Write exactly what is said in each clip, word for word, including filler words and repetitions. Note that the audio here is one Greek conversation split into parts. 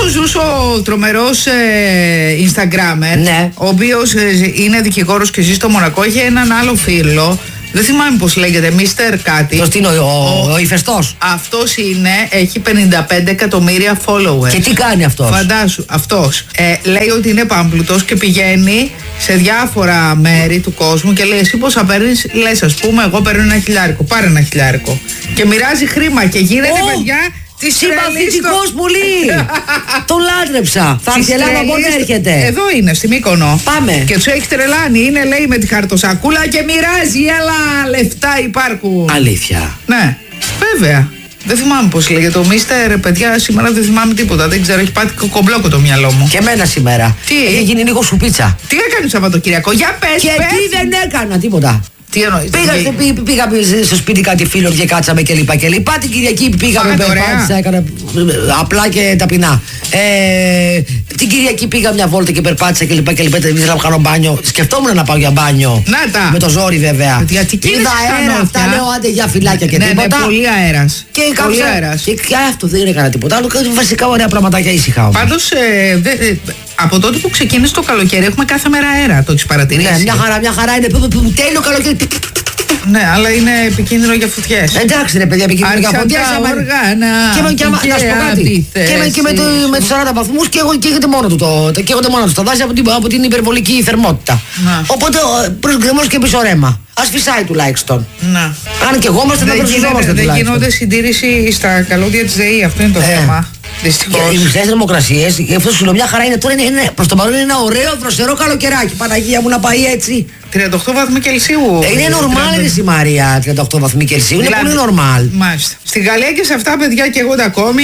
ο Ζους, ο τρομερός ε, Instagrammer, ναι. ο οποίος ε, είναι δικηγόρος και ζει στο Μονακό, έχει έναν άλλο φίλο. Δεν θυμάμαι πώς λέγεται, Μίστερ κάτι. Ποιος είναι, ο, ο, ο ηφαιστός. Αυτός είναι, έχει πενήντα πέντε εκατομμύρια followers. Και τι κάνει αυτός? Φαντάσου, αυτός ε, λέει ότι είναι πάμπλουτος και πηγαίνει σε διάφορα μέρη του κόσμου και λέει: εσύ πόσα παίρνεις? Λες, ας πούμε, εγώ παίρνω ένα χιλιάρικο. Πάρε ένα χιλιάρικο. Και μοιράζει χρήμα και γίνεται, oh! παιδιά. Συμπαθητικός πολύ! Το λάτρεψα. Θα έρθει η Ελλάδα, πότε έρχεται? Εδώ είναι, στη Μύκονο. Πάμε. Και τους έχει τρελάνει. Είναι, λέει, με τη χαρτοσακούλα και μοιράζει. Έλα, λεφτά υπάρχουν. Αλήθεια? Ναι, βέβαια. Δεν θυμάμαι πώς λέγεται. Το Μίστερ, παιδιά, σήμερα δεν θυμάμαι τίποτα. Δεν ξέρω, έχει πάει κομπλόκο το μυαλό μου. Και εμένα σήμερα. Τι? Έχει γίνει λίγο σουπίτσα. Τι έκανε Σαββατοκύριακο? Για πες, Και πες. τι δεν έκανα, τίποτα. Τι εννοείς? Πήγα, τι... πήγα, πήγα στο σπίτι κάτι φίλο και κάτσαμε και λοιπά και λοιπά. Την Κυριακή πήγαμε, περπάτησα, έκανα απλά και ταπεινά. Ε, την Κυριακή πήγα μια βόλτα και περπάτησα και λοιπά και λοιπά. Ήθελα να κάνω μπάνιο. Σκεφτόμουν να πάω για μπάνιο. Να τα. Με το ζόρι βέβαια. Γιατί είδα αέρα, αυτά λέω άντε για φυλάκια και ναι, τίποτα. Ναι, πολύ αέρας. Και πολύ αέρας. Και, και αυτό δεν έκανα τίποτα άλλο. Βασικά ωραία πραγματάκια ήσυχα όμως. Πάντως ε, δε, ε, από τότε που ξεκίνησε το καλοκαίρι έχουμε κάθε μέρα αέρα. Το έχεις παρατηρήσει? Ναι, μια χαρά, μια χαρά είναι. Τέλειο καλοκαίρι. Ναι, αλλά είναι επικίνδυνο για φωτιές. Εντάξει ρε παιδιά, επικίνδυνο για φωτιές. Και με, και, να σου πω κάτι. Και, με, και με, το, με τους σαράντα βαθμούς και εγώ καίγεται μόνο του το, καίγονται μόνο του τα δάση από την, από την υπερβολική θερμότητα. Να. Οπότε προς γκρεμός και πίσω ρέμα. Ας φυσάει τουλάχιστον. Να. Αν και εγώ είμαστε να προσυζόμαστε τουλάχιστον. Δεν γίνονται συντήρηση στα καλώδια της ΔΕΗ, αυτό είναι το ε. θέμα. Δυστυχώς. Οι μισές θερμοκρασίες, γι' αυτό σου λέω μια χαρά είναι τώρα, είναι, είναι, προς το παρόν είναι ένα ωραίο δροσερό καλοκαιράκι. Παναγία μου να πάει έτσι. τριάντα οκτώ βαθμοί Κελσίου. Ε, είναι νορμάλ η Μαρία, τριάντα οκτώ βαθμοί Κελσίου. Είναι πολύ νορμάλ. Μάλιστα. Στην Γαλλία και σε αυτά παιδιά καίγονται ακόμη.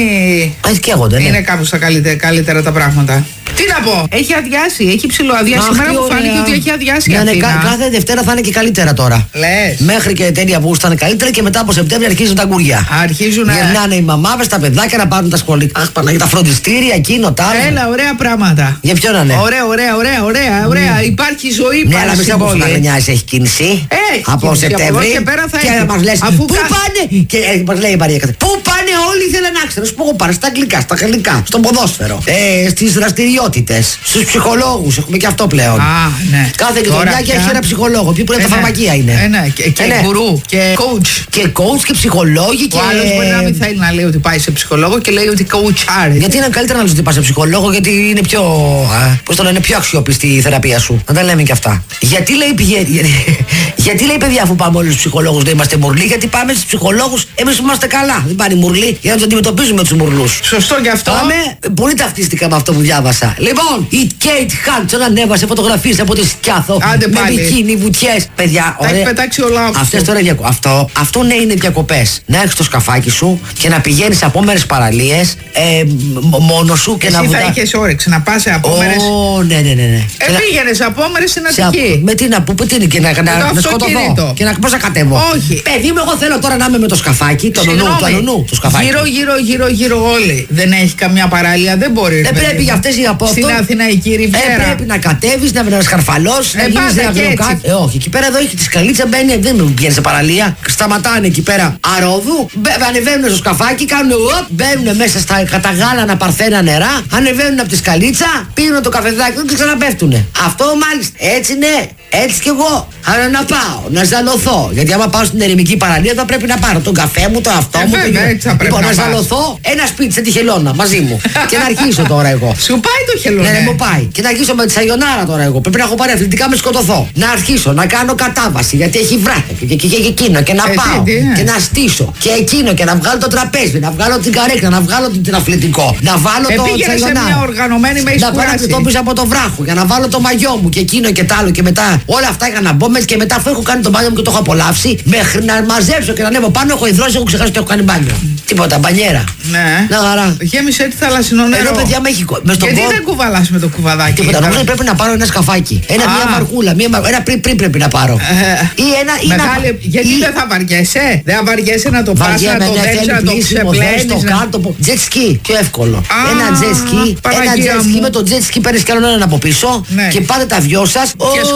Έτσι καίγονται, ναι. Είναι κάπου στα καλύτερα, καλύτερα τα πράγματα. Τι να πω, έχει αδειάσει, έχει ψιλοαδειάσει. Σήμερα μου φάνηκε ότι έχει αδειάσει. Ναι, ναι, κα, κάθε Δευτέρα θα είναι και καλύτερα τώρα. Λες. Μέχρι και τέλεια που ήταν καλύτερα και μετά από Σεπτέμβριο αρχίζουν τα γκουριά. Αρχίζουν να. Γυρνάνε οι μαμάδες, τα παιδάκια να πάρουν τα σχολικά. Αχ, Παναγία, τα φροντιστήρια, εκείνο, τα άλλα. Έλα, ωραία πράγματα. Για ποιον να είναι? Ωραία, ωραία, ωραία, ωραία. ωραία. Mm. Υπάρχει ζωή ναι, αλλά μέσα από χρονιάς έχει κίνηση. Έχει. Από Σεπτέμβριο. Και πέρα θα και έχει. μας λες, αφού πού κα... πάνε. Και ε, μας λέει η Μαρία κάθε. Πού πάνε όλοι ήθελαν να ξέρουν. Σου πω εγώ πάρε στα αγγλικά, στα γαλλικά, στο ποδόσφαιρο. Ε, στις δραστηριότητες. Στους ψυχολόγους, έχουμε και αυτό πλέον. Α, ναι. Κάθε γειτονιά και έχει ένα ψυχολόγο. Ποιο πρέπει να τα φαρμακεία είναι. Ε, ναι. Και, και ε, γκουρού και coach. Και coach και ψυχολόγοι και. Ο άλλος μπορεί να μην θέλει να λέει ότι πάει σε ψυχολόγο και λέει ότι coach άρεσε. Γιατί είναι καλύτερα να λες ότι πάει σε ψυχολόγο, γιατί είναι πιο. Πώς το λένε, πιο αξιόπιστη η θεραπεία σου. Να τα λέμε και αυτά. Γιατί λέει πηγαίνει. Γιατί λέει παιδιά, αφού πάμε όλοι στους ψυχολόγους δεν είμαστε μουρλοί, γιατί πάμε στους ψυχολόγους εμείς είμαστε καλά. Δεν πάνε οι μουρλοί για να τους αντιμετωπίζουμε τους μουρλούς. Σωστό και αυτό. Πάμε, πολύ ταυτίστηκα με αυτό που διάβασα. Λοιπόν, η Kate Hudson ανέβασε φωτογραφίες από τη Σκιάθο. Άντε με πάλι. μπικίνι, βουτιές. Παιδιά, τα έχει πετάξει όλα. Αυτές τώρα διακο... αυτό, αυτό ναι είναι διακοπές. Να έχεις το σκαφάκι σου και να πηγαίνεις σε απόμερες παραλίες ε, μόνος σου και εσύ να βουτά. Εσύ θα είχες όρεξη να πας σε απόμερες. Ω, ναι, ναι, ναι. ναι. Ε, πήγαινες σε απόμερες στην Αττική. Με τι να πω, τι είναι και να, να, να σκοτωθώ. Και να πώς να κατέβω. Όχι. Παιδί μου, εγώ θέλω τώρα να είμαι με το σκαφάκι, το νονού, το νονού, το σκαφάκι. Γύρω, γύρω, γύρω, γύρω όλοι. Δεν έχει καμιά παραλία, δεν μπορεί. Δεν πρέπει για αυτές οι απόφτω. Στην Αθηναϊκή Ριβιέρα. Ε, πρέπει να κατέβεις, να βρει σκαρφαλός, να γίνεις ένα γλυκάκι. Ε, όχι, εκεί πέρα εδώ έχει τη σκαλίτσα, μπαίνει, δεν πηγαίνει σε παραλία. Σταματάνε εκεί πέρα αρόδου, ανεβαίνουν στο σκαφάκι, κάνουν οπ, μπαίνουν μέσα στα καταγάλανα παρθένα νερά, ανεβαίνουν από τη σκαλίτσα, πίνουν το καφεδάκι και ξαναπέφτουνε. Αυτό μάλιστα, έτσι ναι, έτσι κι εγώ. Άρα να πάω, να ζαλωθώ. Γιατί άμα πάω στην ερημική παραλία θα πρέπει να πάρω τον καφέ μου, το αυτό ε, μου. Βέβαια, το... Λοιπόν, να, να ζαλωθώ ένα σπίτι σε τη χελώνα μαζί μου. Και να αρχίσω τώρα εγώ. Σου πάει το χελώνα. Ναι, ναι, μου πάει. Και να αρχίσω με τη σαγιονάρα τώρα εγώ. Πρέπει να έχω πάρει αθλητικά με σκοτωθώ. Να αρχίσω να κάνω κατάβαση γιατί έχει βράχια και, και, και, και εκείνο και να ε, πάω τι, τι, και να στήσω και εκείνο και να βγάλω το τραπέζι, να βγάλω την καρέκλα, να βγάλω την αθλητικό, να βάλω ε, το σαγιονάρα. Σε μια οργανωμένη με να πάω να κοιτώ πίσω από το βράχο για να βάλω το μαγιό μου και εκείνο και τ' άλλο και μετά όλα αυτά για να μπω μέσα και μετά αφού έχω κάνει το μπάνιο μου και το έχω απολαύσει μέχρι να μαζέψω και να ανέβω πάνω έχω υδρώσει, έχω ξεχάσει ότι έχω κάνει μπάνιο. Τίποτα, μπανιέρα. Ναι. Να χαρά. Γέμισε έτσι θαλασσινό νερό. Εδώ παιδιά με έχει κο... Γιατί κο... δεν κουβαλάς με το κουβαδάκι. Τίποτα, νομίζω ότι πρέπει να πάρω ένα σκαφάκι. Ένα, ah. μια μαρκούλα, μια μαρ... ένα πριν, πριν πρέπει να πάρω. Ε, ή ένα. Ή μεγάλη... να... Γιατί ή... δεν θα βαριέσαι. Δεν θα βαριέσαι να το πας, να το δέξεις, να το ξεπλένεις. Το κάτω. Jet ski, πιο εύκολο. Ah, ένα jet ski. Ένα jet ski με το jet ski παίρνεις κι άλλο έναν από πίσω και πάτε τα δυο σας.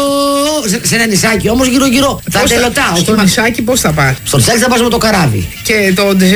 Σε ένα νησάκι όμως γύρω-γύρω. Θα τελωτάω. Στο νησάκι πώς θα πας? Στο νησάκι θα πας με το καράβι. Και το jet ski. Θα το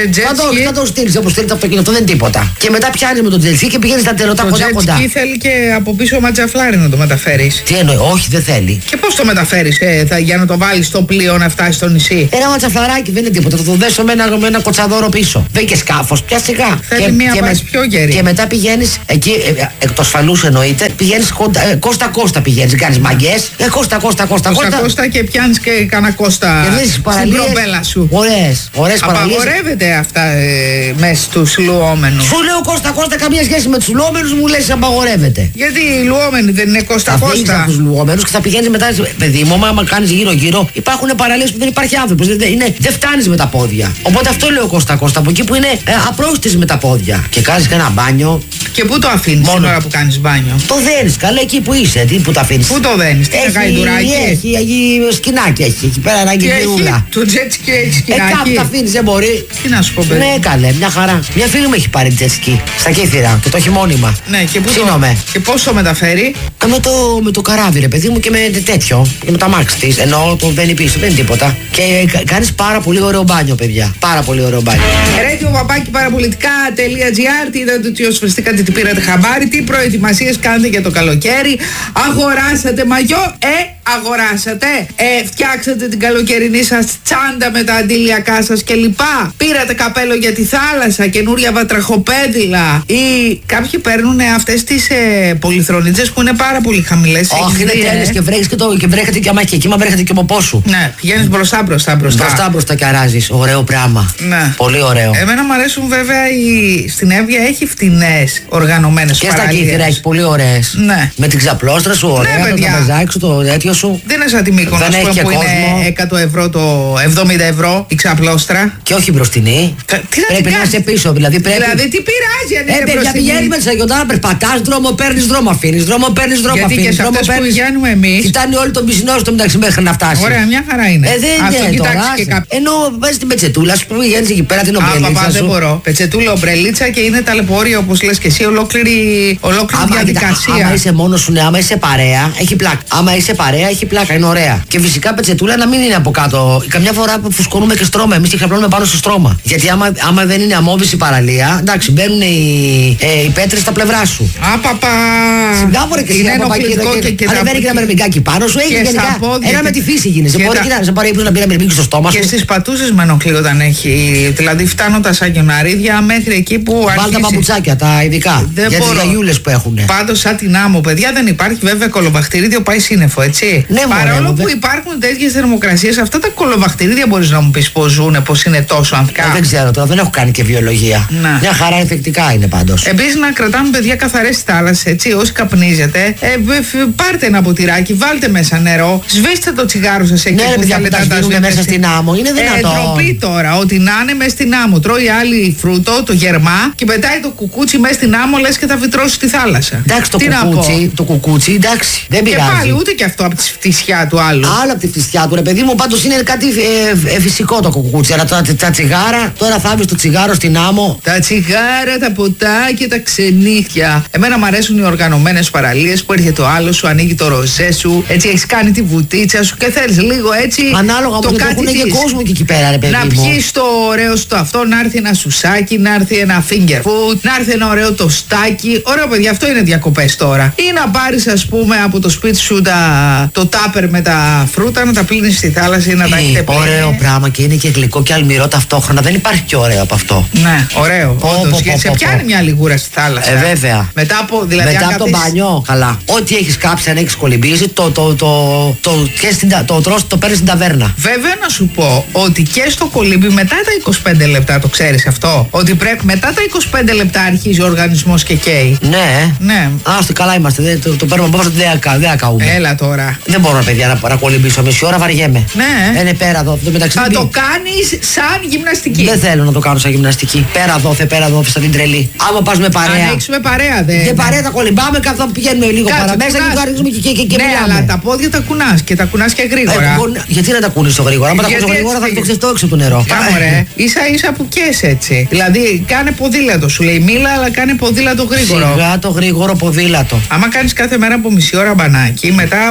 θα το στείλει όπω στείλει το αυτοκίνητο, δεν είναι τίποτα. Και μετά πιάνει με τον τζετσκι και πηγαίνει στα τελωτά κοντά κοντά. Το τζετσκι θέλει και από πίσω ματζαφλάρι να το μεταφέρει. Τι εννοεί, όχι δεν θέλει. Και πώ το μεταφέρει, ε, για να το βάλει στο πλοίο να φτάσει στο νησί. Ένα ματζαφλαράκι δεν είναι τίποτα. Θα το δέσω με ένα, με ένα κοτσαδόρο πίσω. Δεν και σκάφο, πια σιγά. Θέλει και, μία και βάση με, πιο γερή. Και μετά πηγαίνει εκεί, ε, εκ του ασφαλού εννοείται, πηγαίνει ε, κόστα κόστα πηγαίνει. Κάνει μαγκέ. Ε, κόστα κόστα κόστα κόστα. Κόστα και πιάνει και κανένα κόστα στην προπέλα σου. Ωραίες, ωραίες παραλίες. Απαγορεύεται αυτά ε, μέσα στους λουόμενους. Σου λέω κόστα κόστα, καμία σχέση με τους λουόμενους, μου λες απαγορεύεται. Γιατί οι λουόμενοι δεν είναι κόστα κόστα. Θα φύγεις από τους λουόμενους και θα πηγαίνεις μετά. Παιδί μου, άμα κάνεις γύρω-γύρω, υπάρχουν παραλίες που δεν υπάρχει άνθρωπος. Δεν, είναι, δεν φτάνεις με τα πόδια. Οπότε αυτό λέω κόστα κόστα. Από εκεί που είναι ε, απρόστης με τα πόδια. Και κάνεις ένα μπάνιο. Και πού το αφήνεις την ώρα που κάνεις μπάνιο? Το δένεις, καλά εκεί που είσαι. Τι, που το αφήνεις. Πού το δένεις, τι είναι γαϊδουράκι? Έχει, έχει σκηνάκι, έχει εκεί πέρα ένα γυρούλα. Το τζετσκι έχει σκηνάκι. Ε, κάπου τα αφήνεις, δεν μπορεί. Τι να σου πω, παιδί. Ναι, καλέ, μια χαρά. Μια φίλη μου έχει πάρει τζετσκι στα Κύθυρα και το έχει μόνιμα. Ναι, και, πού το, και πώς το μεταφέρει? Ε, με, το, με το καράβι, ρε παιδί μου, και με τέτοιο. Και με τα μάξι τη. Ενώ το μπαίνει πίσω, δεν είναι τίποτα. Και κάνει πάρα πολύ ωραίο μπάνιο, παιδιά. Πάρα πολύ ωραίο μπάνιο. Radio παπάκι παραπολιτικά.gr. Είδατε ότι osφριστήκατε, τι πήρατε χαμπάρι, τι προετοιμασίες κάνετε για το καλοκαίρι. Αγοράσατε μαγιό, ε, αγοράσατε. Ε, φτιάξατε την καλοκαιρινή σας τσάντα με τα αντιλιακά σας κλπ. Πήρατε καπέλο για τη θάλασσα, καινούρια βατραχοπέδιλα. Ή κάποιοι παίρνουν αυτές τις ε, πολυθρονίτσες που είναι πάρα πολύ χαμηλές. Όχι, είναι τέλειες και βρέχεις και, το, και βρέχεται και αμάχη και εκεί, μα βρέχεται και από πόσου. Ναι, πηγαίνεις μπροστά μπροστά μπροστά. Μπροστά μπροστά και αράζεις. Ωραίο πράγμα. Ναι. Πολύ ωραίο. Εμένα μου αρέσουν βέβαια οι... στην Εύβοια έχει φτηνές οργανωμένες και παραλίες. Και στα Κύθυρα έχει πολύ ωραίες. Ναι. Με την ξαπλώστρα σου, ωραία, ναι, το τραπεζάκι σου, το τέτοιο σου. Δεν είναι σαν τη Μύκονο που είναι εκατό ευρώ το εβδομήντα ευρώ η ξαπλώστρα. Και όχι μπροστινή. Κα... Τι να πρέπει να είσαι πίσω, δηλαδή πρέπει. Δηλαδή τι πειράζει αν είναι μπροστινή. Ε, παιδιά, πηγαίνεις με τις αγιοντάνα, περπατάς δρόμο, παίρνεις δρόμο, αφήνεις δρόμο, παίρνεις δρόμο, γιατί αφήνεις και σε δρόμο, αυτές παίρνεις. Που πηγαίνουμε εμείς. Κοιτάνε όλοι τον πισινό στο μεταξύ μέχρι να φτάσει. Ωραία, μια χαρά είναι. Ε, δεν είναι τώρα. Κά... Ενώ βάζεις την πετσετούλα σου που πηγαίνεις εκεί πέρα την ομπρελίτσα. Α, παπά, δεν μπορώ. Πετσετούλα, ομπρελίτσα και είναι ταλαιπωρία όπως λες και εσύ, ολόκληρη, ολόκληρη άμα, διαδικασία. Άμα είσαι μόνος σου, ναι, άμα είσαι παρέα, έχει πλάκα. Άμα είσαι παρέα, έχει πλάκα, είναι ωραία. Και φυσικά πετσετούλα να μην είναι από κάτω. Καμιά φορά που φουσκώνουμε και στρώμα, εμείς και χαπλώνουμε πάνω στο στρώμα. Γιατί άμα, άμα δεν είναι αμμόβηση παραλία, εντάξει, μπαίνουν οι, ε, οι πέτρες στα πλευρά σου. Α, παπά. Σιγά μπορεί και είναι ενοχλητικό και, και ανεβαίνει και ένα μερμηγκάκι πάνω σου, έχει γενικά. Ένα με τη φύση γίνεσαι. Μπορεί και να σε πάρει ύπνο να μπει ένα μερμήγκι στο στόμα σου. Και στις πατούσες με ενοχλεί όταν έχει. Δηλαδή φτάνοντας αγιοναρίδια μέχρι εκεί που αρχίζει. Βάλτε τα παπουτσάκια, τα ειδικά. Δεν για τις γιαγιούλες που έχουν. Πάντως σαν την άμμο, παιδιά, δεν υπάρχει βέβαια κολοβακτηρίδιο, πάει σύννεφο, έτσι. Ναι, παρόλο μωρέ, που υπάρχουν τέτοιες θερμοκρασίες, αυτά τα κολοβακτηρίδια μπορείς να μου πεις πώς ζουνε, πώς είναι τόσο ανθικά. Ε, δεν ξέρω τώρα, δεν έχω κάνει και βιολογία. Να. Μια χαρά ενθεκτικά είναι πάντως. Επίσης να κρατάμε, παιδιά, καθαρές τις θάλασσες, έτσι. Όσοι καπνίζετε, ε, πάρτε ένα ποτηράκι, βάλτε μέσα νερό, σβήστε το τσιγάρο σας εκεί. Ναι, που παιδιά, θέλετε τα σβήνουμε μέσα στην άμμο. Είναι δυνατόν. Ε, ντροπή τώρα, ότι να είναι μέσα στην άμμο. Τρώει άλλη φρούτο, το γερμά, και πετάει το κουκούτσι μέσα στην άμμο, λες και θα βυτρώσει τη θάλασσα. Εντάξει, το κουκούτσι, το κουκούτσι, εντάξει. Δεν πειράζει. Και πάλι ούτε και αυτό από τη φτισιά του άλλου. Άλλο από τη φτισιά του, ρε παιδί μου, πάντως είναι κάτι ε, ε, φυσικό το κουκούτσι. Αλλά τα, τα τσιγάρα, τώρα θα βρει το τσιγάρο στην άμμο. Τα τσιγάρα, τα ποτά και τα ξενύχια. Εμένα μου αρέσουν οι οργανωμένες παραλίες που έρχεται ο άλλος σου, ανοίγει το ροζέ σου, έτσι έχεις κάνει τη βουτίτσα σου και θέλεις λίγο έτσι. Ανάλογα το κάτι έχουν και κόσμο και εκεί πέρα, ρε παιδί να μου. Να πιεις το ωραίο στο αυτό, να έρθει ένα σουσάκι, να έρθει ένα finger food, να έρθει ένα ωραίο τοστάκι. Ωραίο, παιδιά, αυτό είναι διακοπές τώρα. Ή να πάρεις, ας πούμε, από το σπίτι σου τα, το τάπερ με τα φρούτα, να τα πλύνεις στη θάλασσα ή να τα έχετε πλύνει. Ωραίο πράγμα και είναι και γλυκό και αλμυρό ταυτόχρονα. Δεν υπάρχει πιο ωραίο από αυτό. Ναι, ωραίο. Πω, όντως, πω, πω, σε πω, πιάνει πω. μια λιγούρα στη θάλασσα. Ε, βέβαια. Μετά από, δηλαδή, Μετά από το μπάνιο, καλά. Ό,τι έχεις κάψει, αν έχεις κολυμπήσει, το, το, το, το, το, το, το, το παίρνεις στην ταβέρνα. Βέβαια να σου πω ότι και στο κολύμπι μετά τα είκοσι πέντε λεπτά, το ξέρεις αυτό, ότι πρέπει μετά τα είκοσι πέντε λεπτά αρχίζει ο οργανισμός και καίει. Ναι. Ναι. Άστο, καλά είμαστε. Δεν, το, το παίρνουμε από δεν ακαούμε. Έλα τώρα. Δεν μπορώ, παιδιά, να παρακολυμπήσω μισή ώρα, βαριέμαι. Ναι. Είναι πέρα εδώ. Το μεταξύ θα το κάνεις σαν γυμναστική. Δεν θέλω να το κάνω σαν γυμναστική. Πέρα δόθε, πέρα δόθε, σαν την τρελή. Άμα πας με παρέα. Ανοίξουμε παρέα, δε. Και παρέα τα κολυμπάμε, καθόλου πηγαίνουμε λίγο παραμέσα και το ανοίξουμε και, και, και, και ναι, μιλάμε. αλλά τα πόδια τα κουνάς και τα κουνάς και γρήγορα. Ε, γιατί να τα κουνείς το γρήγορα? Άμα τα κουνείς γρήγορα θα το ξεφτώ έξω του νερό. Κάμωρε, ίσα ίσα που καίσαι έτσι. Δηλαδή κάνε ποδήλατο, σου λέει μίλα, αλλά κάνε ποδήλατο γρήγορο. Σιγά το γρήγορο ποδήλατο. Άμα κάνεις κάθε μέρα από μισή ώρα μπανάκι, μετά από λίγο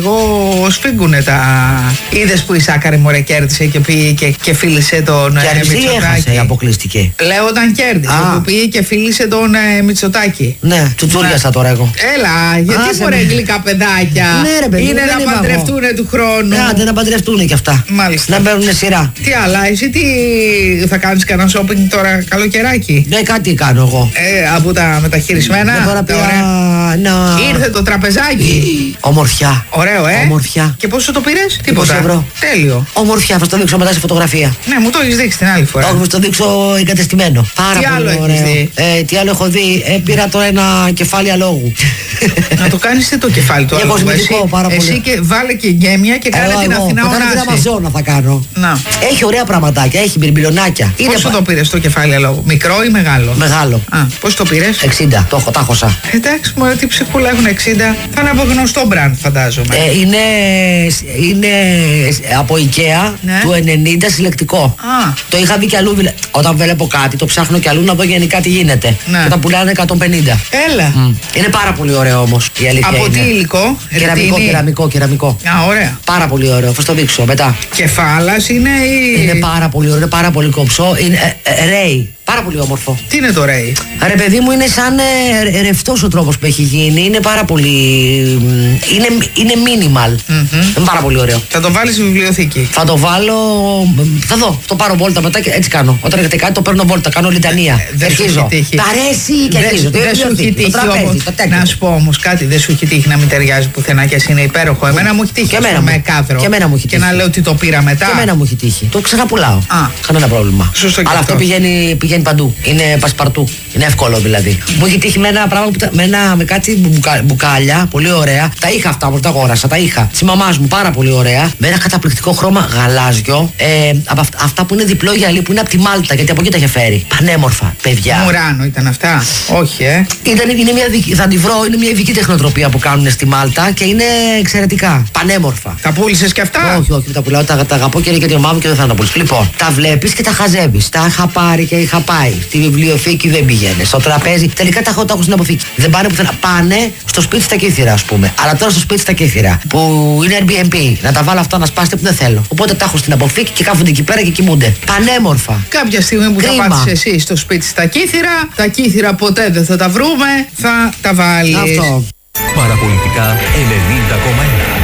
λίγο σφίγγουνε τα. Είδες που η Σάκαρη μωρέ κέρδισε και πήγε και, και φίλησε τον Μητσοτάκη. Αποκλειστική. Λέω όταν κέρδισε. Α. Που πήγε και φίλησε τον ε, Μητσοτάκη. Ναι, τσουτσούριασα τώρα εγώ. Έλα, γιατί μωρέ γλυκά παιδάκια. Ναι, ρε, παιδί, είναι να παντρευτούνε του χρόνου. Ναι, να παντρευτούνε κι αυτά. Μάλιστα. Να μπαίνουνε σειρά. Τι άλλα, εσύ τι θα κάνεις κανένα shopping τώρα καλοκαιράκι? Ναι, κάτι κάνω εγώ. Ε, από τα μεταχειρισμένα. Ναι, τώρα πήρα να... Ήρθε το τραπεζάκι. Ομορφιά. Ωραίο, ε. Ομορφιά. Και πόσο το πήρες? Τίποτα. Ευρώ. Τέλειο. Ομορφιά, θα το δείξω μετά σε φωτογραφία. Ναι, μου το έχεις δείξει την άλλη φορά. Όχι, θα το δείξω εγκατεστημένο. Πάρα τι πολύ άλλο ωραίο. Έχεις δει? Ε, τι άλλο έχω δει? Ε, πήρα τώρα ένα κεφάλι αλόγου. Να το κάνεις τι το κεφάλι του αλόγου? Εσύ, πάρα πολύ. εσύ και βάλε και γκέμια και κάνε την Αθηνά ονάση. Την Αμαζόνα θα κάνω. Να. Έχει ωραία πραγματάκια, έχει μπιρμπιλονάκια. Πόσο το πήρες το κεφάλι αλόγου? Μικρό ή μεγάλο? Μεγάλο. Α, πώς το πήρες? εξήντα. Το έχω, τα χωσα. Εντάξει, μωρέ, τι ψυχούλα έχουν εξήντα. Θα είναι από γνωστό μπραντ, φαντάζομαι. Ε, είναι, είναι από IKEA, ναι. Του ενενήντα συλλεκτικό. Α. Το είχα δει κι αλλού. Όταν βλέπω κάτι, το ψάχνω κι αλλού να δω γενικά τι γίνεται. Ναι. Και τα πουλάνε εκατόν πενήντα. Έλα. Mm. Είναι πάρα πολύ ωραίο όμως η αλήθεια. Από είναι. τι υλικό? Κεραμικό, κεραμικό, κεραμικό. Α, ωραία. Πάρα πολύ ωραίο. Θα το δείξω μετά. Κεφάλας είναι ή... Είναι πάρα πολύ ωραίο, είναι πάρα πολύ κομψό. Είναι ε, ε, ρέι. Πάρα πολύ όμορφο. Τι είναι το ρέι? Ρε παιδί μου, είναι σαν ε, ρευστός ο τρόπος που έχει γίνει. Είναι πάρα πολύ. Είναι, είναι minimal. Mm-hmm. Είναι πάρα πολύ ωραίο. Θα το βάλεις στη βιβλιοθήκη? Θα το βάλω. Θα δω. Το πάρω βόλτα μετά και έτσι κάνω. Όταν έχετε κάτι, το παίρνω βόλτα. Κάνω λιτανία. Ε, δεν σου έχει τύχει. Τ' αρέσει και αρχίζω. Δεν σου έχει τύχει όμως. Να σου πω όμως κάτι. Δεν σου έχει τύχει να μην ταιριάζει πουθενά και εσύ είναι υπέροχο. Εμένα μου έχει τύχει. Με κάδρο. Και εμένα μου έχει τύχει. Και να λέω ότι το πήρα μετά. Και εμένα μου έχει τύχει. Το ξαναπουλάω. Κανένα πρόβλημα. Σωστό. Αλλά αυτό πηγαίνει, πηγαίνει παντού. Είναι πασπαρτού. Είναι εύκολο δηλαδή. Μου έχει τύχει με ένα πράγμα που, με, ένα, με κάτι μπουκα, μπουκάλια, πολύ ωραία. Τα είχα αυτά που τα αγόρασα, τα είχα. Τη μαμά μου, πάρα πολύ ωραία. Με ένα καταπληκτικό χρώμα γαλάζιο. Ε, από αυτά, αυτά που είναι διπλό γυαλί, που είναι από τη Μάλτα, γιατί από εκεί τα είχε φέρει. Πανέμορφα, παιδιά. Μουράνο ήταν αυτά. Όχι, ε. Ήταν, είναι μια δική, θα τη βρω, είναι μια ειδική τεχνοτροπία που κάνουν στη Μάλτα και είναι εξαιρετικά. Πανέμορφα. Τα πούλησες και αυτά? Όχι, όχι, τα πουλάω, τα, τα αγαπώ και είναι και την ομάδα μου και δεν θα τα πουλήσω. Λοιπόν, τα βλέπει και τα χαζεύει. Τα είχα πάρει και είχα πάει. Στη βιβλιοθήκη δεν πηγαίνει. Στο τραπέζι, τελικά τα έχω, τα έχω στην αποθήκη. Δεν πάνε πουθενά. Πάνε στο σπίτι στα Κύθυρα, α πούμε. Αλλά τώρα στο σπίτι στα Κύθυρα, που είναι Airbnb, να τα βάλω αυτά να σπάσετε που δεν θέλω. Οπότε τα έχω στην αποθήκη και κάθονται εκεί πέρα και κοιμούνται. Πανέμορφα. Κάποια στιγμή που Κρίμα. Θα πάτησε εσύ στο σπίτι στα Κύθυρα, τα Κύθυρα ποτέ δεν θα τα βρούμε, θα τα βάλει. Αυτό. Παραπολιτικά ενενήντα κόμμα ένα.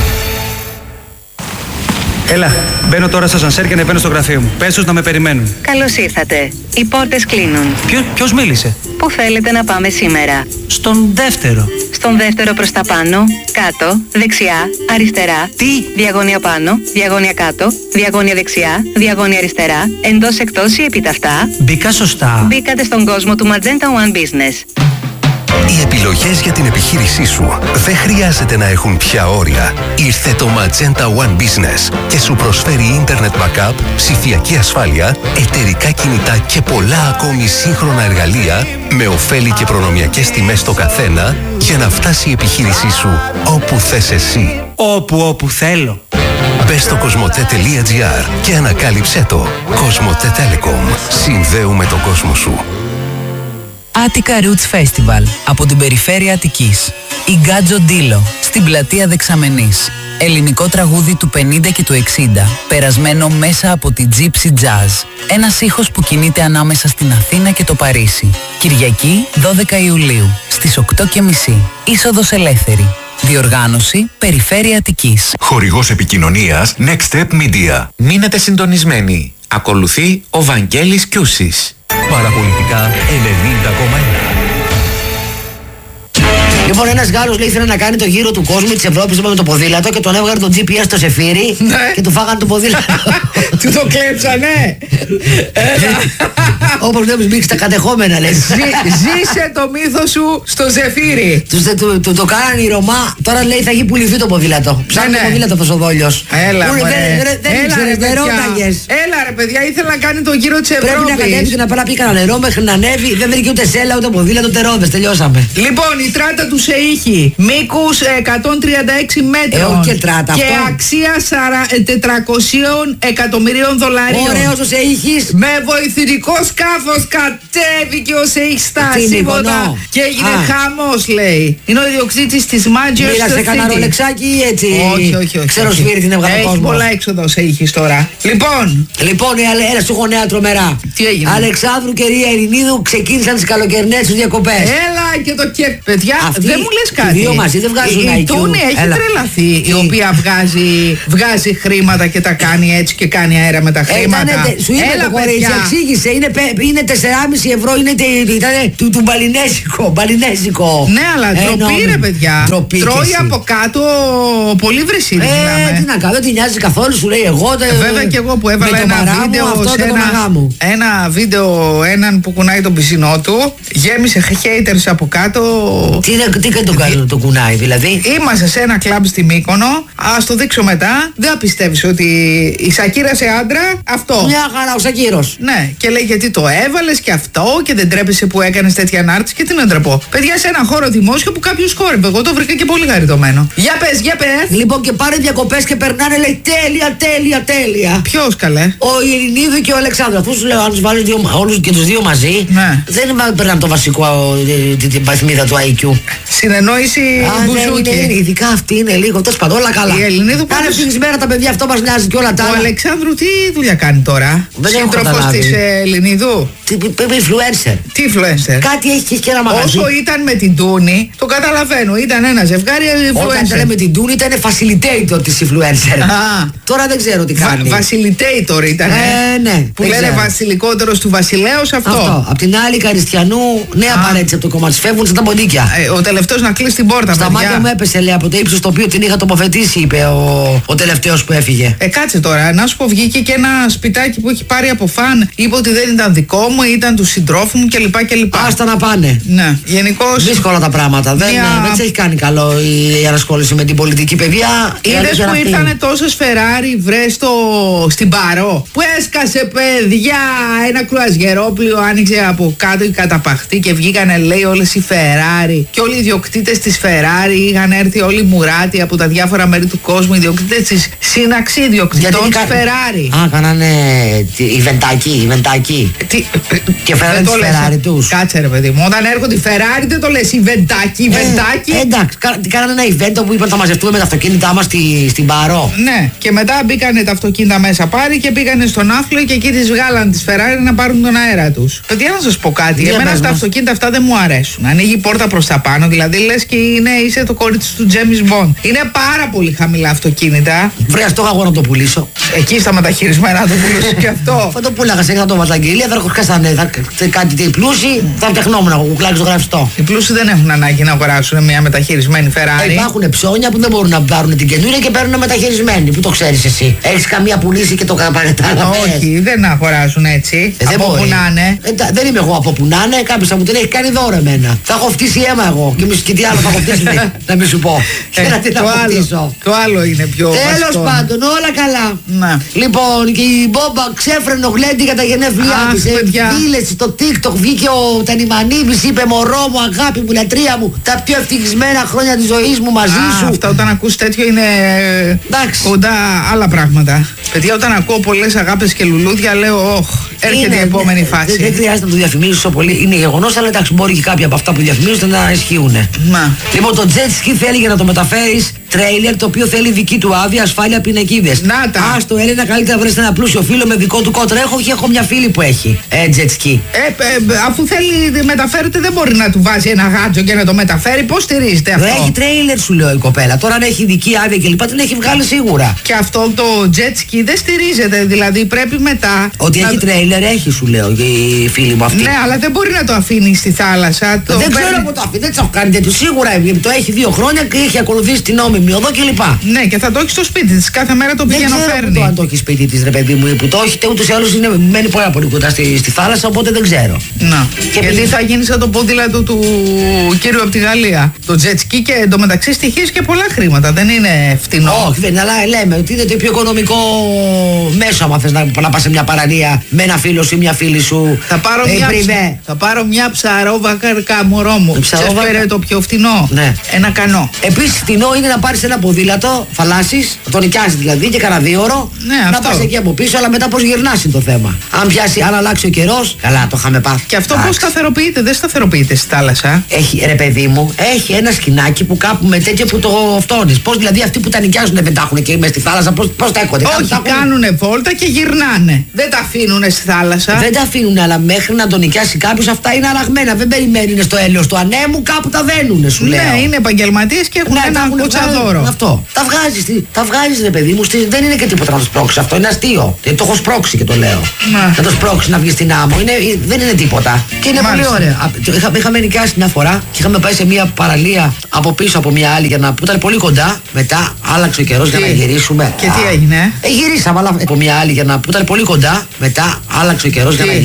Έλα, μπαίνω τώρα στα σανσέρ και ανεβαίνω στο γραφείο μου. Πες τους να με περιμένουν. Καλώς ήρθατε. Οι πόρτες κλείνουν. Ποιο, ποιος μίλησε? Πού θέλετε να πάμε σήμερα? Στον δεύτερο. Στον δεύτερο προς τα πάνω, κάτω, δεξιά, αριστερά. Τι? Διαγώνια πάνω, διαγώνια κάτω, διαγώνια δεξιά, διαγώνια αριστερά, εντός εκτός ή επιταυτά. Μπήκα σωστά. Μπήκατε στον κόσμο του Magenta One Business. Οι επιλογές για την επιχείρησή σου δεν χρειάζεται να έχουν πια όρια. Ήρθε το Magenta One Business και σου προσφέρει Internet Backup, ψηφιακή ασφάλεια, εταιρικά κινητά και πολλά ακόμη σύγχρονα εργαλεία με ωφέλη και προνομιακές τιμές στο καθένα για να φτάσει η επιχείρησή σου όπου θες εσύ. Όπου όπου θέλω. Μπες στο κοσμοτέ τελεία τζι άρ και ανακάλυψέ το. Κοσμοτέ Telecom. Συνδέουμε τον κόσμο σου. Attica Roots Festival από την περιφέρεια Αττικής. Η Γκάτζο Ντίλο στην πλατεία Δεξαμενής. Ελληνικό τραγούδι του πενήντα και του εξήντα, περασμένο μέσα από τη Gypsy Jazz. Ένας ήχος που κινείται ανάμεσα στην Αθήνα και το Παρίσι. Κυριακή δώδεκα Ιουλίου στις οκτώ και μισή. Είσοδος ελεύθερη. Διοργάνωση Περιφέρεια Αττικής. Χορηγός επικοινωνίας Next Step Media. Μείνετε συντονισμένοι. Ακολουθεί ο Βαγγέλης Κιούσης. Παραπολιτικά ενενήντα κόμμα ένα. Λοιπόν, ένας Γάλλος λέει ήθελε να κάνει το γύρο του κόσμου της Ευρώπης με το ποδήλατο και τον έβγαλε το τζι πι ες στο Σεφύρι και του φάγανε το ποδήλατο. Του το κλέψανε. Όπως βλέπεις μπήκε στα κατεχόμενα, λες. Ζήσε το μύθο σου στο Ζεφύρι. Του το κάνανε οι Ρωμά. Τώρα λέει θα γίνει πουληθεί το ποδήλατο. Ψάχνει το ποδήλατο αυτός ο Δόλιος. Έλα δεν ρώταγες. Έλα ρε παιδιά, ήθελα να κάνει το γύρο της Ευρώπης. Πρέπει να κατέβει και να πάει να πει κανένα νερό μέχρι να ανέβει. Δεν βρήκε ούτε σέλα, ούτε ποδήλατο, ούτε ρόδες. Τελειώσαμε. Λοιπόν, η τράτα του σε ήχη μήκους εκατόν τριάντα έξι μέτρων Ε, όχι και τράτα, και αυτό. αξία τετρακόσια εκατομμυρίων δολαρίων. Ωραίος ο σε ήχης. Με βοηθητικό σκάφος κατέβηκε ο Σεϊχ στα Τι είναι, σύμβοτα γονό? και έγινε Α. χαμός, λέει. Είναι ο ιδιοκτήτης της Manchester Μοίρασε κανένα City. ρολεξάκι ή έτσι. Όχι, όχι, όχι. Ξέρω όχι. σφύρι την έβγαλε ο Έχει κόσμος. πολλά έξοδα ο Σεϊχης τώρα. Λοιπόν, Λοιπόν, ε, αλλά έλα σου έχω νέα τρομερά. Τι έγινε? Αλεξάνδρου και Ρία Ειρηνίδου ξεκίνησαν τις καλοκαιρινές τους διακοπές. έλα και το και. Παιδιά, Αυτοί δεν μου λες οι κάτι. δύο μαζί δεν βγάζουν Η, η άι κιου. Τούνη έχει Έλα. τρελαθεί. Η Τι? οποία βγάζει, βγάζει χρήματα και τα κάνει έτσι και κάνει αέρα με τα Ε, χρήματα. ήτανε, σου είπε έλα, το κορίτσι, παιδιά. εξήγησε. Είναι, πε- είναι τεσσεράμισι ευρώ, είναι τε- ήτανε του, του μπαλινέζικο. Μπαλινέζικο. Ναι, αλλά Ε, ντροπή νόμι- ρε παιδιά. Ντροπή κι Τρώει εσύ. από κάτω πολύ βρυσίδι. Ε, μιλάμε. τι να κάνω, δεν τη νοιάζει καθόλου, σου λέει εγώ. Τε, Βέβαια και εγώ που έβαλα με το ένα μαρά μου, βίντεο αυτό σε και το μαγά ένα, μου. ένα βίντεο έναν που κουνάει τον πισινό του. Γέμισε haters από κάτω. Τι, είναι- τι κάνει το, κάνει, το κουνάει, δηλαδή. Είμαστε σε ένα κλαμπ στη Μύκονο. Α το δείξω μετά. Δεν θα πιστεύει ότι η Σακύρα σε άντρα αυτό. Μια χαρά, ο Σακύρος. Ναι, και λέει γιατί το έβαλε και αυτό και δεν τρέπεσαι που έκανε τέτοια ανάρτηση και τι να ντρεπώ. Παιδιά, σε ένα χώρο δημόσιο που κάποιο χόρευε. Εγώ το βρήκα και πολύ χαριτωμένο. Για πε, για πε. Λοιπόν, και πάρε διακοπές και περνάνε, λέει τέλεια, τέλεια, τέλεια. Ποιο καλέ. Ο Ειρηνίδου και ο Αλεξάνδρου. Αφού σου λέω, αν του βάλει όλου και του δύο μαζί, Ναι. δεν βα- περνάνε το βασικό, ε, την, την παθμίδα του άι κιου. Συνεννόηση Α, ναι, είναι, είναι, μπουζούκι. ειδικά αυτή είναι λίγο. Τέλο πάντων, όλα καλά. Η Ελληνίδου Κάνε πάντως- ευτυχισμένα τα παιδιά, αυτό μα νοιάζει και όλα τα Ο άλλα. Αλεξάνδρου τι δουλειά κάνει τώρα. Δεν έχω Σύντροφος καταλάβει. της ε, Ελληνίδου. Τι είπε, influencer. Τι influencer. Κάτι έχει, έχει και ένα μαγαζί. Όσο ήταν με την Τούνη, το καταλαβαίνω. Ήταν ένα ζευγάρι Όταν influencer. λέμε την Τούνη ήταν facilitator τη influencer. Α. Τώρα δεν ξέρω τι Βα- κάνει. Βασιλιτέιτορ ήταν. Ε, ναι, Που δεν λένε ξέρω. βασιλικότερος του βασιλέως αυτό. Αυτό. Απ' την άλλη, Καριστιανού, νέα Α. παρέτηση από το κόμμα τη. Φεύγουν σαν τα ποντίκια. Ε, ο τελευταίος να κλείσει την πόρτα, Στα παιδιά. μάτια μου έπεσε, λέει, από το ύψο το οποίο την είχα τοποθετήσει, είπε ο, ο τελευταίο που έφυγε. Ε, κάτσε τώρα, να σου πω, βγήκε και ένα σπιτάκι που έχει πάρει από φαν. Είπε ότι δεν ήταν δικό μου, ήταν του συντρόφου μου κλπ. κλπ. Άστα να πάνε. Ναι, γενικώ. Δύσκολα τα πράγματα. Δεν, Μια- δεν σε έχει κάνει καλό η, η ανασχόληση με την πολιτική παιδεία. Η Είδε αλήθεια που είναι αυτή. ήρθανε τόσες Φεράρι, βρε στο... στην Παρό. Που έσκασε, παιδιά, ένα κρουαζιερόπλοιο, άνοιξε από κάτω η καταπαχτή και βγήκανε, λέει, όλες οι Φεράρι. Και όλοι οι ιδιοκτήτες της Φεράρι είχαν έρθει, όλοι οι μουράτοι από τα διάφορα μέρη του κόσμου, οι ιδιοκτήτες της σύναξη ιδιοκτητών της Φεράρι. Α, κάνανε ιβεντάκι, ιβεντάκι. Τι, Και φέρανε δεν το τις λες. Ferrari τους. Κάτσε ρε παιδί μου, όταν έρχονται οι Ferrari δεν το λες ιβεντάκι, ιβεντάκι. Ε, εντάξει, κα- κάνανε ένα event που είπαν θα μαζευτούμε με τα αυτοκίνητά μας στη, στην Παρό. Ναι, και μετά μπήκανε τα αυτοκίνητα μέσα πάρει και πήγανε στον άφλο και εκεί τις βγάλαν τις Ferrari να πάρουν τον αέρα τους. Παιδιά, να σας πω κάτι, Για εμένα πες τα μας. αυτοκίνητα αυτά δεν μου αρέσουν. Ανοίγει η πόρτα προς τα πάνω, δηλαδή λες και είναι, είσαι το κορίτσι του James Bond. Είναι πάρα πολύ χαμηλά αυτοκίνητα. Βρε, αυτό αγώ να το πουλήσω. Εκεί στα μεταχειρισμένα το πουλούσε και αυτό. Θα το πούλαγα σε ένα το βαταγγελία, θα έρχομαι θα θα- κάτι τι πλούσιοι, θα φτιαχνόμουν εγώ κουκλάκι στο γραφιστό. Οι πλούσιοι δεν έχουν ανάγκη να αγοράσουν μια μεταχειρισμένη Ferrari. Υπάρχουν ψώνια που δεν μπορούν να πάρουν την καινούρια και παίρνουν μεταχειρισμένη. Πού το ξέρει εσύ. Έχει καμία πουλήσει και το κατάλαβε. Όχι, δεν αγοράζουν έτσι. Ε, δεν από μπορεί. που να είναι. Ε, τα- δεν είμαι εγώ από που να είναι. Κάποιο θα μου την έχει κάνει δώρο εμένα. Θα έχω φτύσει αίμα εγώ. Και, μη- και τι άλλο θα έχω φτύσει. να μην σου πω. Ε, Και να την το, άλλο, αποκτήσω. το άλλο είναι πιο Τέλο βασικό. πάντων, όλα καλά. Ναι. Λοιπόν, και η Μπόμπα ξέφρενο γλέντι για τα γενέθλιά Αχ, τη. παιδιά. Δήλεση στο TikTok βγήκε ο Τανιμανίδης, είπε μωρό μου, αγάπη μου, λατρεία μου, τα πιο ευτυχισμένα χρόνια τη ζωή μου μαζί Α, σου. αυτά όταν ακούς τέτοιο είναι ε, Εντάξει. κοντά άλλα πράγματα. Παιδιά, όταν ακούω πολλές αγάπες και λουλούδια λέω όχ, έρχεται Είναι, η επόμενη ναι, φάση. Δεν, δεν χρειάζεται να το διαφημίσω πολύ. Είναι γεγονός, αλλά εντάξει, μπορεί και κάποια από αυτά που διαφημίζονται να ισχύουν. Να. Λοιπόν, το jet ski θέλει για να το μεταφέρεις τρέιλερ το οποίο θέλει δική του άδεια, ασφάλεια, πινακίδες. Να τα. Άστο, Έλενα, καλύτερα βρες ένα πλούσιο φίλο με δικό του κότρα. Έχω και έχω μια φίλη που έχει ε, jet ski. Ε, ε, αφού θέλει μεταφέρεται δεν μπορεί να του βάζει ένα γάτζο και να το μεταφέρει. Πώς στηρίζεται αυτό? Έχει τρέιλερ, σου λέω η κοπέλα. Τώρα αν έχει ειδική άδεια κλπ. Την έχει βγάλει σίγουρα. Και αυτό το jet ski δεν στηρίζεται, δηλαδή πρέπει μετά. Ότι να- έχει τρέιλερ, έχει, σου λέω η φίλη μου αυτή. Ναι, αλλά δεν μπορεί να το αφήνει στη θάλασσα. Το Δεν ξέρω παίρνει- από το αφήνει, δεν τη έχω κάνει τέτοιο. Σίγουρα το έχει δύο χρόνια και έχει ακολουθήσει την νόμιμη με μειοδό κλπ. Ναι, και θα το έχει στο σπίτι τη. Κάθε μέρα το πηγαίνω φέρνει. Δεν ξέρω αν το έχει σπίτι τη, ρε παιδί μου, που το έχει, ούτω ή άλλω μένει πάρα πολύ κοντά στη, στη θάλασσα, οπότε δεν ξέρω. Να. Και γιατί θα γίνει σαν το ποδήλατο του κύριου από τη Γαλλία. Το τζετσκι και εντωμεταξύ στοιχίζει και πολλά χρήματα. Δεν είναι φτηνό. Όχι, δεν είναι, αλλά λέμε ότι είναι το πιο οικονομικό μέσο. Άμα θε να, να πα σε μια παραλία με ένα φίλο σου ή μια φίλη σου. Θα πάρω, ε, μια, ψ... θα πάρω μια ψαρόβακα μωρό μου. Ψαρόβακα το πιο φτηνό. Ναι. Ένα κανό. Επίση, φτηνό είναι να πάρει ένα ποδήλατο, θαλάσσι, το νοικιάζει δηλαδή και κανένα δύο ώρο. Ναι, να πα εκεί από πίσω, αλλά μετά πώ γυρνά είναι το θέμα. Αν πιάσει, αν αλλάξει ο καιρό, καλά το είχαμε πάθει. Και αυτό πώ σταθεροποιείται, δεν σταθεροποιείται στη θάλασσα. Έχει, ρε παιδί μου, έχει ένα σκηνάκι που κάπου με τέτοια που το φτώνει. Πώ δηλαδή αυτοί που τα νοικιάζουν δεν τα έχουν και μέσα στη θάλασσα, πώ τα έχονται. Όχι, τα κάνουνε βόλτα και γυρνάνε. Δεν τα αφήνουν στη θάλασσα. Δεν τα αφήνουν, αλλά μέχρι να τον νοικιάσει κάποιο αυτά είναι αλλαγμένα. Δεν περιμένουν στο έλεος του ανέμου, κάπου τα δένουν, σου λέω. Ναι, είναι επαγγελματίε και έχουν ναι, ένα κοτσαδόρο. Αυτό. Τα βγάζει, τα βγάζει, ρε παιδί μου, στη, δεν είναι και τίποτα να το σπρώξει αυτό. Είναι αστείο. Το έχω σπρώξει και το λέω. Να, να το σπρώξει να βγει στην άμμο. Είναι, δεν είναι τίποτα. Και είναι Μάλιστα. πολύ ωραία. Είχα, είχαμε νοικιάσει μια φορά και είχαμε πάει σε μια παραλία από πίσω από μια άλλη για να, που ήταν πολύ κοντά. Μετά άλλαξε ο καιρό για να γυρίσουμε. Και τι έγινε? Ε, γυρίσαμε, αλλά από μια άλλη για να, που ήταν πολύ κοντά. Μετά άλλαξε ο καιρό για να γυρίσουμε.